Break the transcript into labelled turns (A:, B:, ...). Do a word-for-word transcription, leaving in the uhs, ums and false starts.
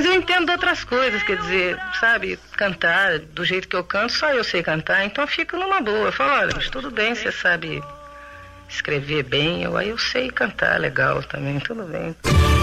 A: Mas eu entendo de outras coisas, quer dizer, sabe, cantar do jeito que eu canto, só eu sei cantar, então eu fico numa boa. Eu falo, olha, mas tudo bem, você sabe escrever bem, eu, aí eu sei cantar legal também, tudo bem.